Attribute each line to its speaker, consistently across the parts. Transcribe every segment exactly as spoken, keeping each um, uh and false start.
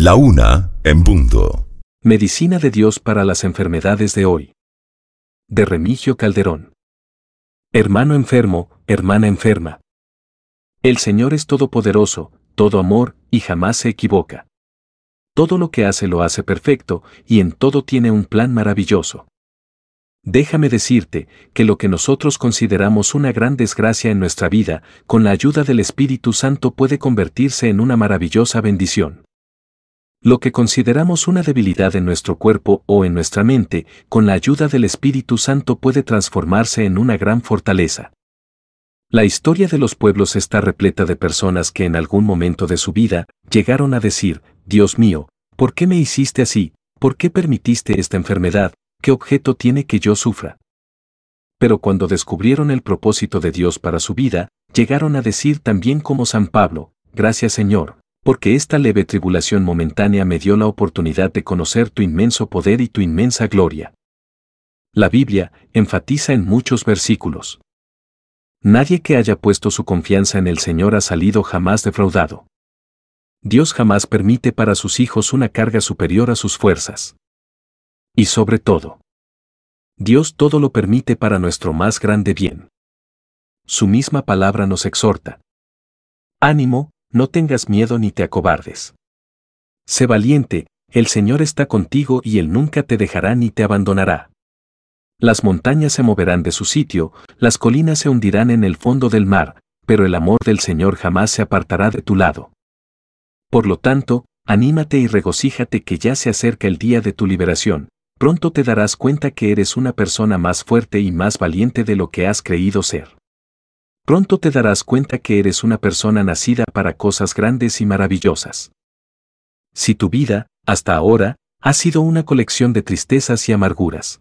Speaker 1: La una en punto.
Speaker 2: Medicina de Dios para las enfermedades de hoy. De Remigio Calderón. Hermano enfermo, hermana enferma. El Señor es todopoderoso, todo amor, y jamás se equivoca. Todo lo que hace lo hace perfecto, y en todo tiene un plan maravilloso. Déjame decirte que lo que nosotros consideramos una gran desgracia en nuestra vida, con la ayuda del Espíritu Santo puede convertirse en una maravillosa bendición. Lo que consideramos una debilidad en nuestro cuerpo o en nuestra mente, con la ayuda del Espíritu Santo puede transformarse en una gran fortaleza. La historia de los pueblos está repleta de personas que en algún momento de su vida llegaron a decir: Dios mío, ¿por qué me hiciste así? ¿Por qué permitiste esta enfermedad? ¿Qué objeto tiene que yo sufra? Pero cuando descubrieron el propósito de Dios para su vida, llegaron a decir también como San Pablo: Gracias Señor, porque esta leve tribulación momentánea me dio la oportunidad de conocer tu inmenso poder y tu inmensa gloria. La Biblia enfatiza en muchos versículos: nadie que haya puesto su confianza en el Señor ha salido jamás defraudado. Dios jamás permite para sus hijos una carga superior a sus fuerzas. Y sobre todo, Dios todo lo permite para nuestro más grande bien. Su misma palabra nos exhorta: ánimo, no tengas miedo ni te acobardes. Sé valiente, el Señor está contigo y Él nunca te dejará ni te abandonará. Las montañas se moverán de su sitio, las colinas se hundirán en el fondo del mar, pero el amor del Señor jamás se apartará de tu lado. Por lo tanto, anímate y regocíjate que ya se acerca el día de tu liberación. Pronto te darás cuenta que eres una persona más fuerte y más valiente de lo que has creído ser. Pronto te darás cuenta que eres una persona nacida para cosas grandes y maravillosas. Si tu vida, hasta ahora, ha sido una colección de tristezas y amarguras.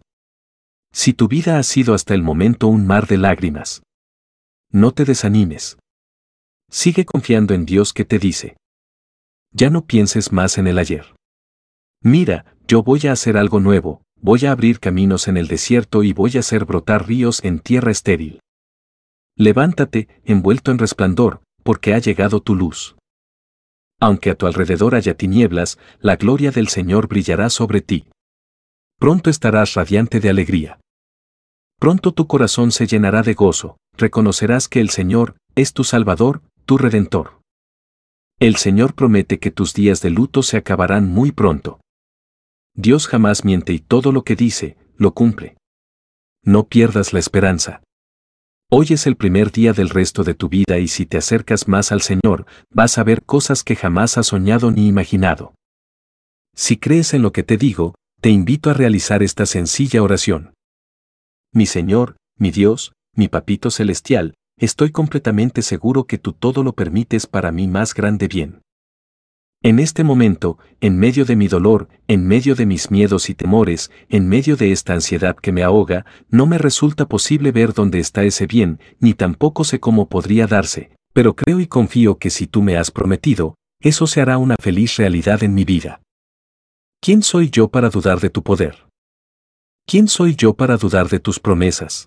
Speaker 2: Si tu vida ha sido hasta el momento un mar de lágrimas, no te desanimes. Sigue confiando en Dios que te dice: ya no pienses más en el ayer. Mira, yo voy a hacer algo nuevo, voy a abrir caminos en el desierto y voy a hacer brotar ríos en tierra estéril. Levántate, envuelto en resplandor, porque ha llegado tu luz. Aunque a tu alrededor haya tinieblas, la gloria del Señor brillará sobre ti. Pronto estarás radiante de alegría. Pronto tu corazón se llenará de gozo, reconocerás que el Señor es tu Salvador, tu Redentor. El Señor promete que tus días de luto se acabarán muy pronto. Dios jamás miente y todo lo que dice, lo cumple. No pierdas la esperanza. Hoy es el primer día del resto de tu vida y si te acercas más al Señor, vas a ver cosas que jamás has soñado ni imaginado. Si crees en lo que te digo, te invito a realizar esta sencilla oración. Mi Señor, mi Dios, mi Papito Celestial, estoy completamente seguro que tú todo lo permites para mi más grande bien. En este momento, en medio de mi dolor, en medio de mis miedos y temores, en medio de esta ansiedad que me ahoga, no me resulta posible ver dónde está ese bien, ni tampoco sé cómo podría darse, pero creo y confío que si tú me has prometido, eso se hará una feliz realidad en mi vida. ¿Quién soy yo para dudar de tu poder? ¿Quién soy yo para dudar de tus promesas?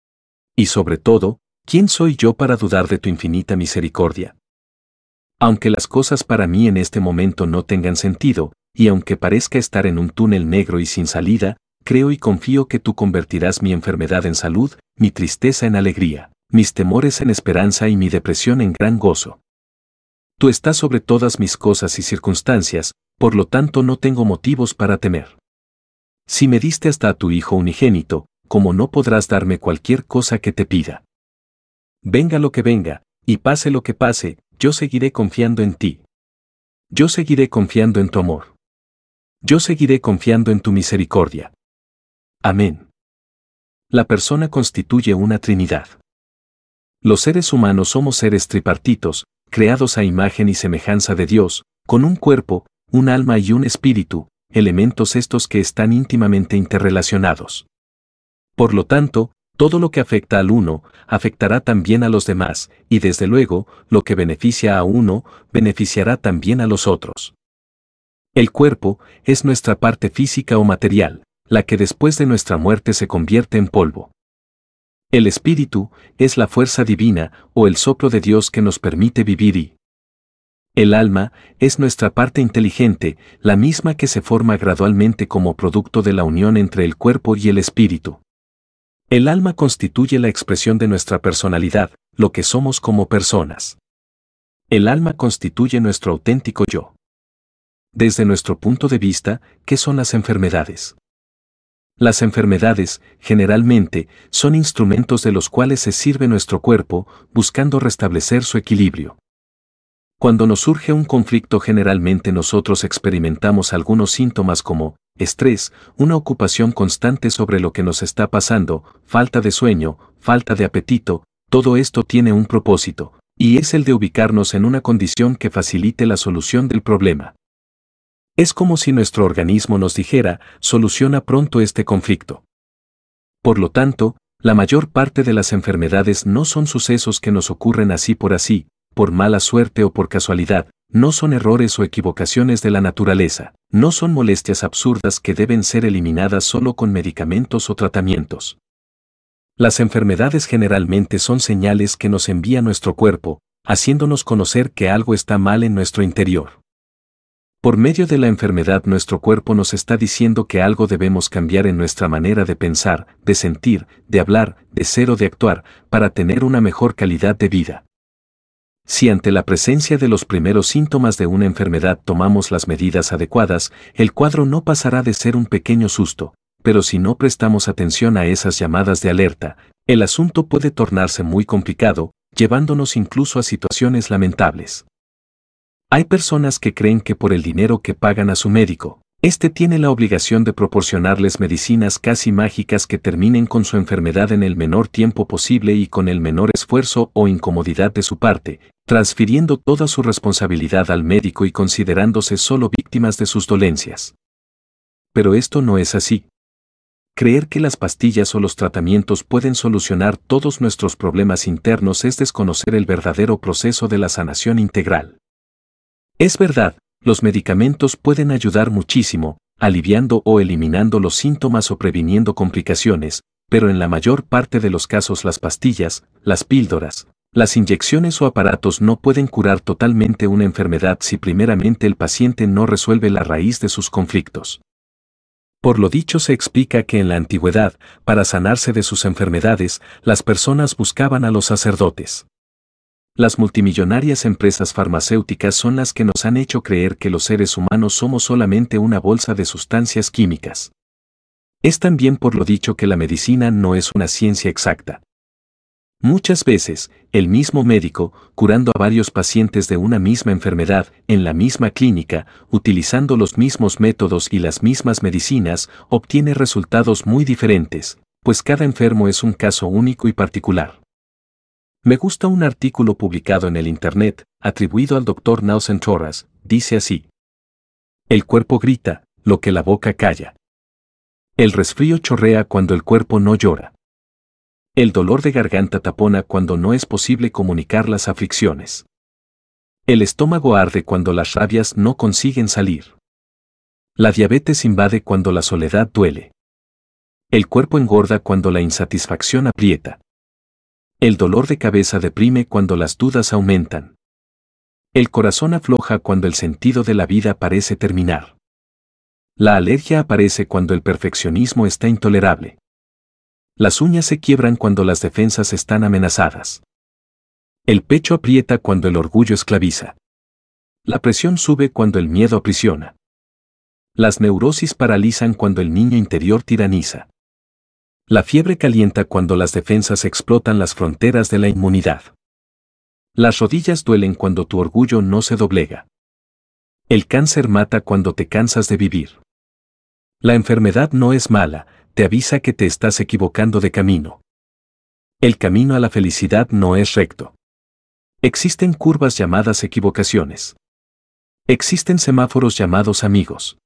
Speaker 2: Y sobre todo, ¿quién soy yo para dudar de tu infinita misericordia? Aunque las cosas para mí en este momento no tengan sentido, y aunque parezca estar en un túnel negro y sin salida, creo y confío que tú convertirás mi enfermedad en salud, mi tristeza en alegría, mis temores en esperanza y mi depresión en gran gozo. Tú estás sobre todas mis cosas y circunstancias, por lo tanto no tengo motivos para temer. Si me diste hasta a tu Hijo unigénito, ¿cómo no podrás darme cualquier cosa que te pida? Venga lo que venga, y pase lo que pase, yo seguiré confiando en ti. Yo seguiré confiando en tu amor. Yo seguiré confiando en tu misericordia. Amén. La persona constituye una trinidad. Los seres humanos somos seres tripartitos, creados a imagen y semejanza de Dios, con un cuerpo, un alma y un espíritu, elementos estos que están íntimamente interrelacionados. Por lo tanto, todo lo que afecta al uno, afectará también a los demás, y desde luego, lo que beneficia a uno, beneficiará también a los otros. El cuerpo es nuestra parte física o material, la que después de nuestra muerte se convierte en polvo. El espíritu es la fuerza divina o el soplo de Dios que nos permite vivir y El alma es nuestra parte inteligente, la misma que se forma gradualmente como producto de la unión entre el cuerpo y el espíritu. El alma constituye la expresión de nuestra personalidad, lo que somos como personas. El alma constituye nuestro auténtico yo. Desde nuestro punto de vista, ¿qué son las enfermedades? Las enfermedades, generalmente, son instrumentos de los cuales se sirve nuestro cuerpo, buscando restablecer su equilibrio. Cuando nos surge un conflicto, generalmente nosotros experimentamos algunos síntomas como estrés, una ocupación constante sobre lo que nos está pasando, falta de sueño, falta de apetito. Todo esto tiene un propósito, y es el de ubicarnos en una condición que facilite la solución del problema. Es como si nuestro organismo nos dijera, soluciona pronto este conflicto. Por lo tanto, la mayor parte de las enfermedades no son sucesos que nos ocurren así por así, por mala suerte o por casualidad, no son errores o equivocaciones de la naturaleza, no son molestias absurdas que deben ser eliminadas solo con medicamentos o tratamientos. Las enfermedades generalmente son señales que nos envía nuestro cuerpo, haciéndonos conocer que algo está mal en nuestro interior. Por medio de la enfermedad nuestro cuerpo nos está diciendo que algo debemos cambiar en nuestra manera de pensar, de sentir, de hablar, de ser o de actuar, para tener una mejor calidad de vida. Si ante la presencia de los primeros síntomas de una enfermedad tomamos las medidas adecuadas, el cuadro no pasará de ser un pequeño susto, pero si no prestamos atención a esas llamadas de alerta, el asunto puede tornarse muy complicado, llevándonos incluso a situaciones lamentables. Hay personas que creen que por el dinero que pagan a su médico, éste tiene la obligación de proporcionarles medicinas casi mágicas que terminen con su enfermedad en el menor tiempo posible y con el menor esfuerzo o incomodidad de su parte, transfiriendo toda su responsabilidad al médico y considerándose solo víctimas de sus dolencias. Pero esto no es así. Creer que las pastillas o los tratamientos pueden solucionar todos nuestros problemas internos es desconocer el verdadero proceso de la sanación integral. Es verdad, los medicamentos pueden ayudar muchísimo, aliviando o eliminando los síntomas o previniendo complicaciones, pero en la mayor parte de los casos las pastillas, las píldoras, las inyecciones o aparatos no pueden curar totalmente una enfermedad si primeramente el paciente no resuelve la raíz de sus conflictos. Por lo dicho se explica que en la antigüedad, para sanarse de sus enfermedades, las personas buscaban a los sacerdotes. Las multimillonarias empresas farmacéuticas son las que nos han hecho creer que los seres humanos somos solamente una bolsa de sustancias químicas. Es también por lo dicho que la medicina no es una ciencia exacta. Muchas veces, el mismo médico, curando a varios pacientes de una misma enfermedad, en la misma clínica, utilizando los mismos métodos y las mismas medicinas, obtiene resultados muy diferentes, pues cada enfermo es un caso único y particular. Me gusta un artículo publicado en el Internet, atribuido al doctor Nelson Torres, dice así. El cuerpo grita, lo que la boca calla. El resfrío chorrea cuando el cuerpo no llora. El dolor de garganta tapona cuando no es posible comunicar las aflicciones. El estómago arde cuando las rabias no consiguen salir. La diabetes invade cuando la soledad duele. El cuerpo engorda cuando la insatisfacción aprieta. El dolor de cabeza deprime cuando las dudas aumentan. El corazón afloja cuando el sentido de la vida parece terminar. La alergia aparece cuando el perfeccionismo está intolerable. Las uñas se quiebran cuando las defensas están amenazadas. El pecho aprieta cuando el orgullo esclaviza. La presión sube cuando el miedo aprisiona. Las neurosis paralizan cuando el niño interior tiraniza. La fiebre calienta cuando las defensas explotan las fronteras de la inmunidad. Las rodillas duelen cuando tu orgullo no se doblega. El cáncer mata cuando te cansas de vivir. La enfermedad no es mala, te avisa que te estás equivocando de camino. El camino a la felicidad no es recto. Existen curvas llamadas equivocaciones. Existen semáforos llamados amigos.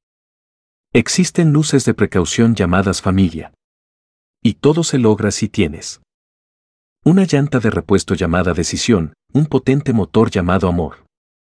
Speaker 2: Existen luces de precaución llamadas familia. Y todo se logra si tienes una llanta de repuesto llamada decisión, un potente motor llamado amor.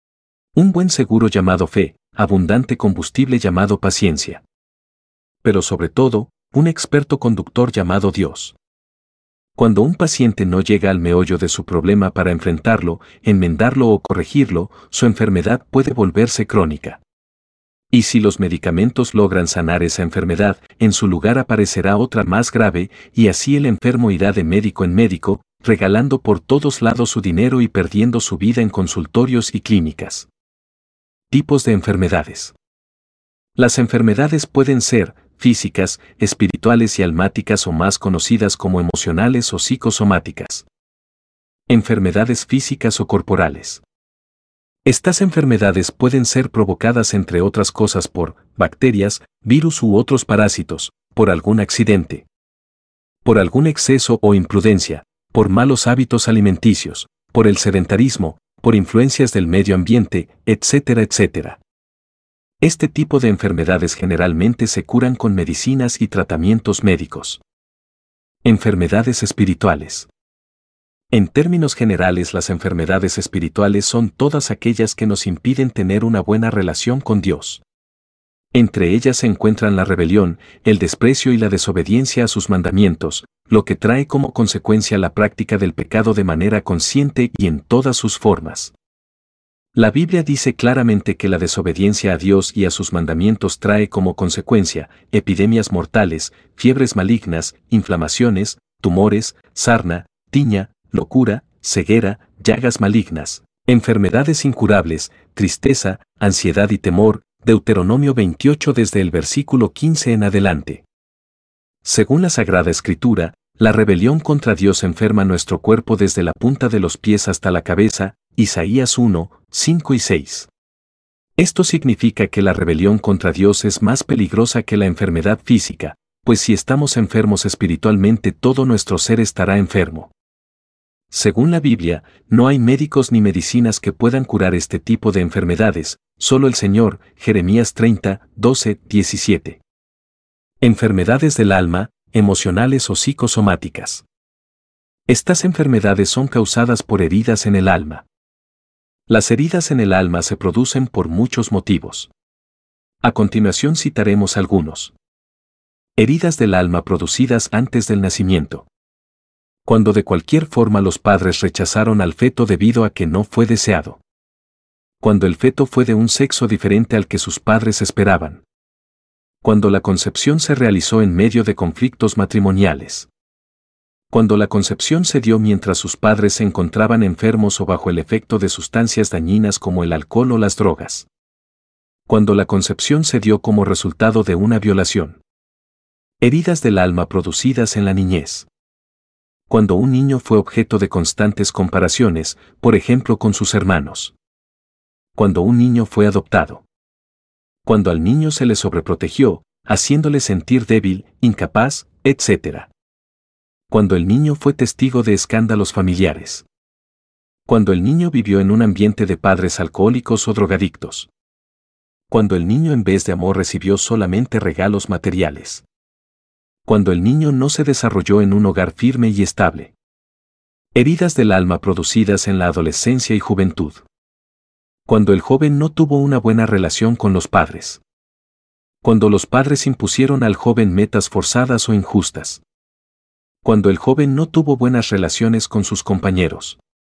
Speaker 2: Un buen seguro llamado fe, abundante combustible llamado paciencia. Pero sobre todo, un experto conductor llamado Dios. Cuando un paciente no llega al meollo de su problema para enfrentarlo, enmendarlo o corregirlo, su enfermedad puede volverse crónica. Y si los medicamentos logran sanar esa enfermedad, en su lugar aparecerá otra más grave, y así el enfermo irá de médico en médico, regalando por todos lados su dinero y perdiendo su vida en consultorios y clínicas. Tipos de enfermedades. Las enfermedades pueden ser físicas, espirituales y almáticas o más conocidas como emocionales o psicosomáticas. Enfermedades físicas o corporales. Estas enfermedades pueden ser provocadas entre otras cosas por bacterias, virus u otros parásitos, por algún accidente, por algún exceso o imprudencia, por malos hábitos alimenticios, por el sedentarismo, por influencias del medio ambiente, etcétera, etcétera. Este tipo de enfermedades generalmente se curan con medicinas y tratamientos médicos. Enfermedades espirituales. En términos generales, las enfermedades espirituales son todas aquellas que nos impiden tener una buena relación con Dios. Entre ellas se encuentran la rebelión, el desprecio y la desobediencia a sus mandamientos, lo que trae como consecuencia la práctica del pecado de manera consciente y en todas sus formas. La Biblia dice claramente que la desobediencia a Dios y a sus mandamientos trae como consecuencia epidemias mortales, fiebres malignas, inflamaciones, tumores, sarna, tiña, locura, ceguera, llagas malignas, enfermedades incurables, tristeza, ansiedad y temor. Deuteronomio veintiocho desde el versículo quince en adelante. Según la Sagrada Escritura, la rebelión contra Dios enferma nuestro cuerpo desde la punta de los pies hasta la cabeza, Isaías uno, cinco y seis. Esto significa que la rebelión contra Dios es más peligrosa que la enfermedad física, pues si estamos enfermos espiritualmente todo nuestro ser estará enfermo. Según la Biblia, no hay médicos ni medicinas que puedan curar este tipo de enfermedades, solo el Señor, Jeremías treinta, doce, diecisiete. Enfermedades del alma, emocionales o psicosomáticas. Estas enfermedades son causadas por heridas en el alma. Las heridas en el alma se producen por muchos motivos. A continuación citaremos algunos. Heridas del alma producidas antes del nacimiento. Cuando de cualquier forma los padres rechazaron al feto debido a que no fue deseado. Cuando el feto fue de un sexo diferente al que sus padres esperaban. Cuando la concepción se realizó en medio de conflictos matrimoniales. Cuando la concepción se dio mientras sus padres se encontraban enfermos o bajo el efecto de sustancias dañinas como el alcohol o las drogas. Cuando la concepción se dio como resultado de una violación. Heridas del alma producidas en la niñez. Cuando un niño fue objeto de constantes comparaciones, por ejemplo con sus hermanos. Cuando un niño fue adoptado. Cuando al niño se le sobreprotegió, haciéndole sentir débil, incapaz, etcétera. Cuando el niño fue testigo de escándalos familiares. Cuando el niño vivió en un ambiente de padres alcohólicos o drogadictos. Cuando el niño en vez de amor recibió solamente regalos materiales. Cuando el niño no se desarrolló en un hogar firme y estable. Heridas del alma producidas en la adolescencia y juventud. Cuando el joven no tuvo una buena relación con los padres. Cuando los padres impusieron al joven metas forzadas o injustas. Cuando el joven no tuvo buenas relaciones con sus compañeros.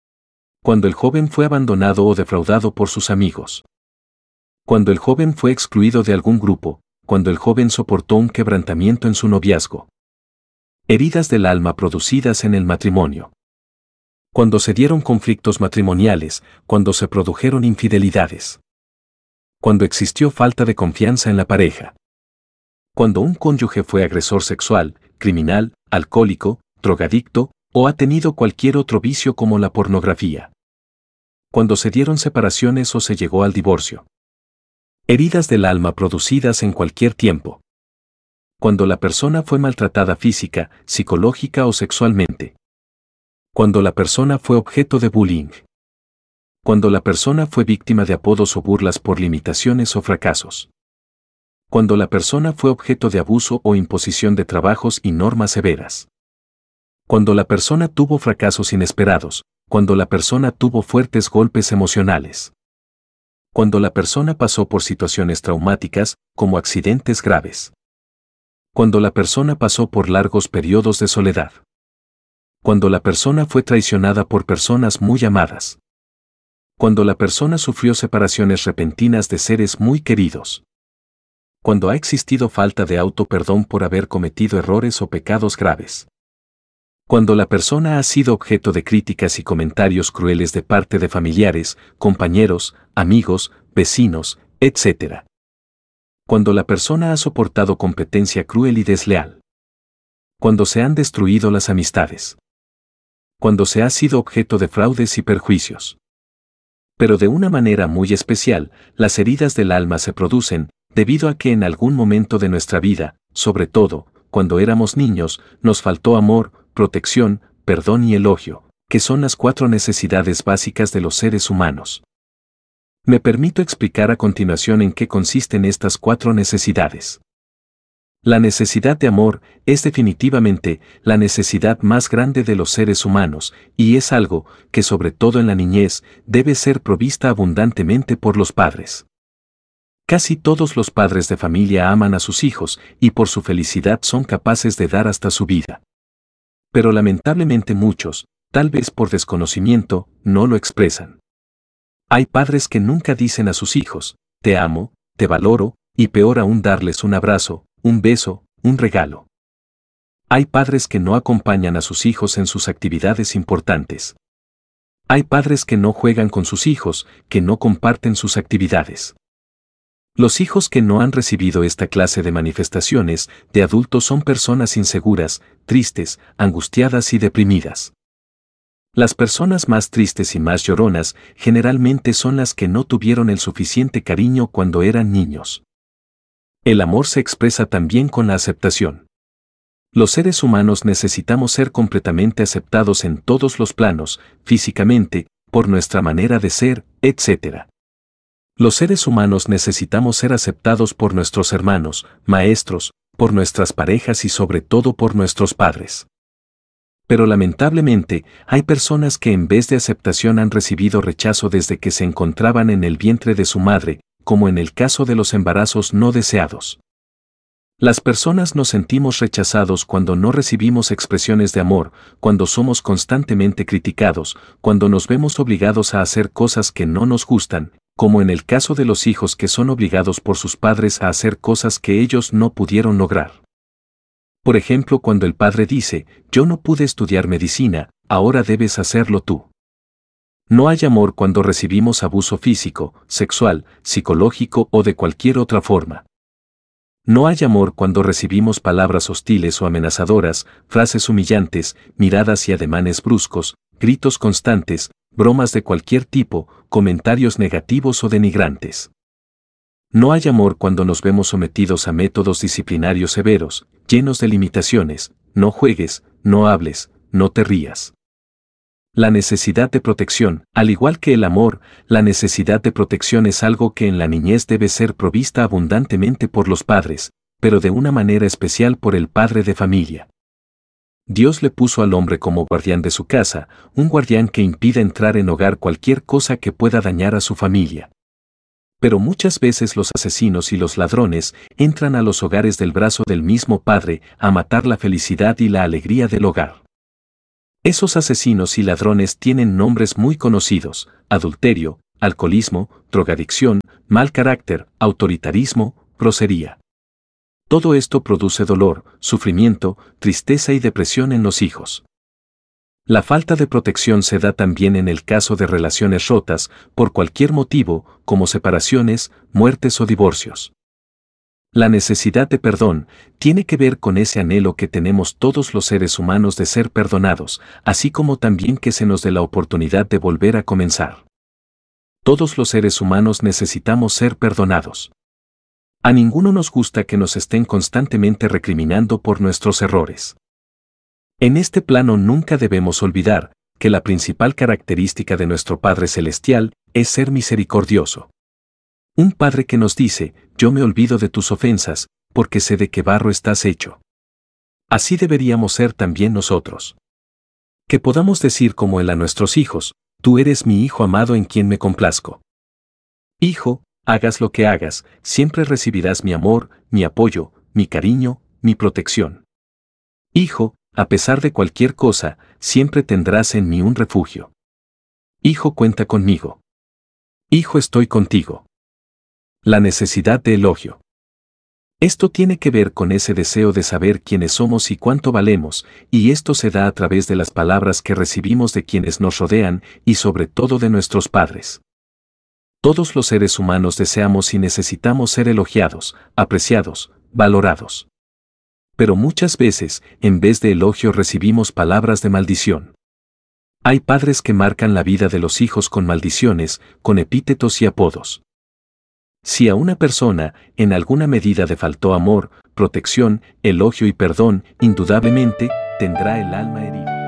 Speaker 2: Cuando el joven fue abandonado o defraudado por sus amigos. Cuando el joven fue excluido de algún grupo. Cuando el joven soportó un quebrantamiento en su noviazgo. Heridas del alma producidas en el matrimonio. Cuando se dieron conflictos matrimoniales, cuando se produjeron infidelidades. Cuando existió falta de confianza en la pareja. Cuando un cónyuge fue agresor sexual, criminal, alcohólico, drogadicto, o ha tenido cualquier otro vicio como la pornografía. Cuando se dieron separaciones o se llegó al divorcio. Heridas del alma producidas en cualquier tiempo. Cuando la persona fue maltratada física, psicológica o sexualmente. Cuando la persona fue objeto de bullying. Cuando la persona fue víctima de apodos o burlas por limitaciones o fracasos. Cuando la persona fue objeto de abuso o imposición de trabajos y normas severas. Cuando la persona tuvo fracasos inesperados. Cuando la persona tuvo fuertes golpes emocionales. Cuando la persona pasó por situaciones traumáticas, como accidentes graves. Cuando la persona pasó por largos periodos de soledad. Cuando la persona fue traicionada por personas muy amadas. Cuando la persona sufrió separaciones repentinas de seres muy queridos. Cuando ha existido falta de autoperdón por haber cometido errores o pecados graves. Cuando la persona ha sido objeto de críticas y comentarios crueles de parte de familiares, compañeros, amigos, vecinos, etcétera. Cuando la persona ha soportado competencia cruel y desleal. Cuando se han destruido las amistades. Cuando se ha sido objeto de fraudes y perjuicios. Pero de una manera muy especial, las heridas del alma se producen, debido a que en algún momento de nuestra vida, sobre todo, cuando éramos niños, nos faltó amor, protección, perdón y elogio, que son las cuatro necesidades básicas de los seres humanos. Me permito explicar a continuación en qué consisten estas cuatro necesidades. La necesidad de amor es definitivamente la necesidad más grande de los seres humanos, y es algo que sobre todo en la niñez debe ser provista abundantemente por los padres. Casi todos los padres de familia aman a sus hijos y por su felicidad son capaces de dar hasta su vida. Pero lamentablemente muchos, tal vez por desconocimiento, no lo expresan. Hay padres que nunca dicen a sus hijos, te amo, te valoro, y peor aún darles un abrazo, un beso, un regalo. Hay padres que no acompañan a sus hijos en sus actividades importantes. Hay padres que no juegan con sus hijos, que no comparten sus actividades. Los hijos que no han recibido esta clase de manifestaciones de adultos son personas inseguras, tristes, angustiadas y deprimidas. Las personas más tristes y más lloronas generalmente son las que no tuvieron el suficiente cariño cuando eran niños. El amor se expresa también con la aceptación. Los seres humanos necesitamos ser completamente aceptados en todos los planos, físicamente, por nuestra manera de ser, etcétera. Los seres humanos necesitamos ser aceptados por nuestros hermanos, maestros, por nuestras parejas y sobre todo por nuestros padres. Pero lamentablemente, hay personas que en vez de aceptación han recibido rechazo desde que se encontraban en el vientre de su madre, como en el caso de los embarazos no deseados. Las personas nos sentimos rechazados cuando no recibimos expresiones de amor, cuando somos constantemente criticados, cuando nos vemos obligados a hacer cosas que no nos gustan, como en el caso de los hijos que son obligados por sus padres a hacer cosas que ellos no pudieron lograr. Por ejemplo, cuando el padre dice, yo no pude estudiar medicina, ahora debes hacerlo tú. No hay amor cuando recibimos abuso físico, sexual, psicológico o de cualquier otra forma. No hay amor cuando recibimos palabras hostiles o amenazadoras, frases humillantes, miradas y ademanes bruscos, gritos constantes, bromas de cualquier tipo, comentarios negativos o denigrantes. No hay amor cuando nos vemos sometidos a métodos disciplinarios severos, llenos de limitaciones, no juegues, no hables, no te rías. La necesidad de protección, al igual que el amor, la necesidad de protección es algo que en la niñez debe ser provista abundantemente por los padres, pero de una manera especial por el padre de familia. Dios le puso al hombre como guardián de su casa, un guardián que impida entrar en hogar cualquier cosa que pueda dañar a su familia. Pero muchas veces los asesinos y los ladrones entran a los hogares del brazo del mismo padre a matar la felicidad y la alegría del hogar. Esos asesinos y ladrones tienen nombres muy conocidos: adulterio, alcoholismo, drogadicción, mal carácter, autoritarismo, grosería. Todo esto produce dolor, sufrimiento, tristeza y depresión en los hijos. La falta de protección se da también en el caso de relaciones rotas, por cualquier motivo, como separaciones, muertes o divorcios. La necesidad de perdón tiene que ver con ese anhelo que tenemos todos los seres humanos de ser perdonados, así como también que se nos dé la oportunidad de volver a comenzar. Todos los seres humanos necesitamos ser perdonados. A ninguno nos gusta que nos estén constantemente recriminando por nuestros errores. En este plano nunca debemos olvidar que la principal característica de nuestro Padre Celestial es ser misericordioso. Un Padre que nos dice, yo me olvido de tus ofensas, porque sé de qué barro estás hecho. Así deberíamos ser también nosotros. Que podamos decir como Él a nuestros hijos, tú eres mi hijo amado en quien me complazco. Hijo, hagas lo que hagas, siempre recibirás mi amor, mi apoyo, mi cariño, mi protección. Hijo, a pesar de cualquier cosa, siempre tendrás en mí un refugio. Hijo, cuenta conmigo. Hijo, estoy contigo. La necesidad de elogio. Esto tiene que ver con ese deseo de saber quiénes somos y cuánto valemos, y esto se da a través de las palabras que recibimos de quienes nos rodean y sobre todo de nuestros padres. Todos los seres humanos deseamos y necesitamos ser elogiados, apreciados, valorados. Pero muchas veces, en vez de elogio, recibimos palabras de maldición. Hay padres que marcan la vida de los hijos con maldiciones, con epítetos y apodos. Si a una persona, en alguna medida, le faltó amor, protección, elogio y perdón, indudablemente, tendrá el alma herida.